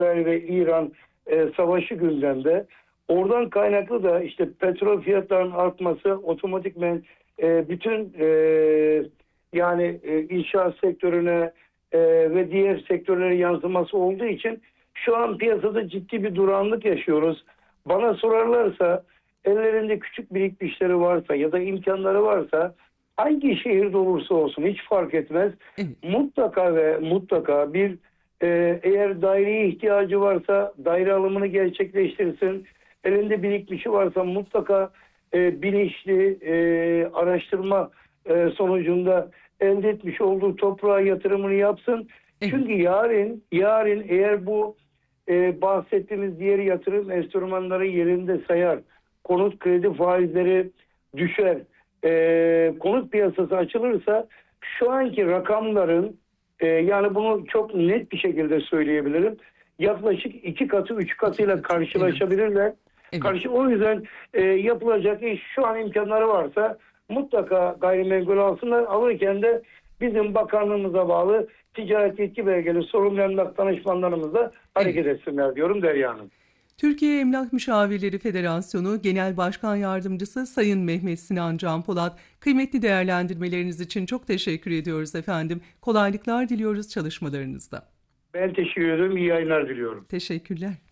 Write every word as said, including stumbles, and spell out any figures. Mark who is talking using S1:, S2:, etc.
S1: İsrail ve İran e, savaşı gündemde. Oradan kaynaklı da işte petrol fiyatlarının artması otomatikmen e, bütün e, yani e, inşaat sektörüne e, ve diğer sektörlere yansıması olduğu için şu an piyasada ciddi bir durağanlık yaşıyoruz. Bana sorarlarsa ellerinde küçük birikmişleri varsa ya da imkanları varsa hangi şehirde olursa olsun hiç fark etmez.
S2: Evet.
S1: Mutlaka ve mutlaka bir e, eğer daireye ihtiyacı varsa daire alımını gerçekleştirsin. Elinde birikmişi varsa mutlaka e, bilinçli e, araştırma e, sonucunda elde etmiş olduğu toprağa yatırımını yapsın.
S2: Evet.
S1: Çünkü yarın yarın eğer bu e, bahsettiğimiz diğer yatırım enstrümanları yerinde sayar, konut kredi faizleri düşer, e, konut piyasası açılırsa şu anki rakamların e, yani bunu çok net bir şekilde söyleyebilirim. Yaklaşık iki katı, üç
S2: İki
S1: katıyla
S2: katı. Evet.
S1: karşılaşabilirler.
S2: Evet.
S1: Karşı, o yüzden e, yapılacak iş şu an imkanları varsa mutlaka gayrimenkul alsınlar. Alırken de bizim bakanlığımıza bağlı ticaret yetki belgeli sorumlu emlak danışmanlarımızla
S2: Evet.
S1: hareket etsinler diyorum Derya Hanım.
S2: Türkiye Emlak Müşavirleri Federasyonu Genel Başkan Yardımcısı Sayın Mehmet Sinan Can Polat, kıymetli değerlendirmeleriniz için çok teşekkür ediyoruz efendim. Kolaylıklar diliyoruz çalışmalarınızda.
S1: Ben teşekkür ederim. İyi yayınlar diliyorum.
S2: Teşekkürler.